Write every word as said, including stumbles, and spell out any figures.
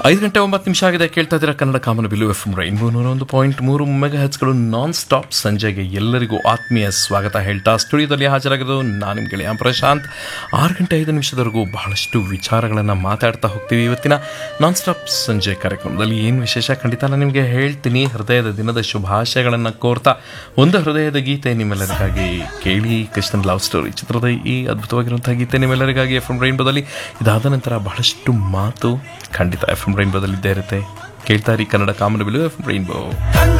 ಐದು ಗಂಟೆ ಒಂಬತ್ತು ನಿಮಿಷ ಆಗಿದೆ. ಕೇಳ್ತಾ ಇದ್ದೀರಾ ಕನ್ನಡ ಕಾಮನಬಿಲ್ಲು ಎಫ್ ಎಂ ರೈನ್ಬೋ ನೂರ ಒಂದು ಪಾಯಿಂಟ್ ಮೂರು ಮೆಗಾ ಹೆಚ್ಗಳು ನಾನ್ ಸ್ಟಾಪ್. ಸಂಜೆಗೆ ಎಲ್ಲರಿಗೂ ಆತ್ಮೀಯ ಸ್ವಾಗತ ಹೇಳ್ತಾ ಸ್ಟುಡಿಯೋದಲ್ಲಿ ಹಾಜರಾಗಿರೋದು ನಾನು ನಿಮ್ಮ ಗೆಳೆಯ ಪ್ರಶಾಂತ್. ಆರು ಗಂಟೆ ಐದು ನಿಮಿಷದವರೆಗೂ ಬಹಳಷ್ಟು ವಿಚಾರಗಳನ್ನು ಮಾತಾಡ್ತಾ ಹೋಗ್ತೀವಿ. ಇವತ್ತಿನ ನಾನ್ ಸ್ಟಾಪ್ ಸಂಜೆ ಕಾರ್ಯಕ್ರಮದಲ್ಲಿ ಏನು ವಿಶೇಷ ಖಂಡಿತ ನಾನು ನಿಮಗೆ ಹೇಳ್ತೀನಿ. ಹೃದಯದ ದಿನದ ಶುಭಾಶಯಗಳನ್ನು ಕೋರ್ತಾ ಒಂದು ಹೃದಯದ ಗೀತೆ ನಿಮ್ಮೆಲ್ಲರಿಗಾಗಿ ಕೇಳಿ. ಕೃಷ್ಣನ್ ಲವ್ ಸ್ಟೋರಿ ಚಿತ್ರದ ಈ ಅದ್ಭುತವಾಗಿರುವಂತಹ ಗೀತೆ ನಿಮ್ಮೆಲ್ಲರಿಗಾಗಿ ಎಫ್ ಎಂ ರೈನ್ಬೋದಲ್ಲಿ. ಇದಾದ ನಂತರ ಬಹಳಷ್ಟು ಮಾತು ಖಂಡಿತ ಎಫ್ ಎಂ ರೈನ್ಬೋದಲ್ಲಿ ಇದ್ದೇ ಇರುತ್ತೆ. ಕೇಳ್ತಾ ಇರಿ ಕನ್ನಡ ಕಾಮನಬಿಲ್ಲು ಎಫ್ ಎಂ ರೈನ್ಬೋ.